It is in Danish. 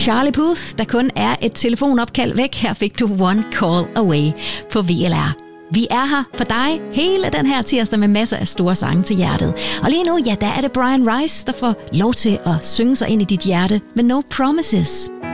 Charlie Puth, der kun er et telefonopkald væk. Her fik du One Call Away på VLR. Vi er her for dig hele den her tirsdag med masser af store sange til hjertet. Og lige nu, ja, der er det Brian Rice, der får lov til at synge sig ind i dit hjerte med No Promises.